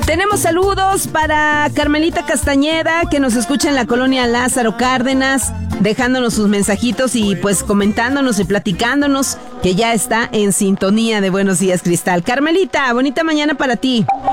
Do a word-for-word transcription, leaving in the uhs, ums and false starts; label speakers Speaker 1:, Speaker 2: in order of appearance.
Speaker 1: Tenemos saludos para Carmelita Castañeda, que nos escucha en la colonia Lázaro Cárdenas, dejándonos sus mensajitos y pues comentándonos y platicándonos que ya está en sintonía de Buenos Días, Cristal. Carmelita, bonita mañana para ti.